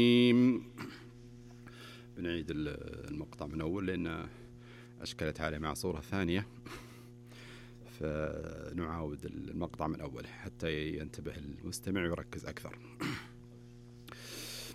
بنعيد المقطع من أول لأن أشكلت عليه مع صورة ثانية، فنعاود المقطع من أول حتى ينتبه المستمع ويركز أكثر.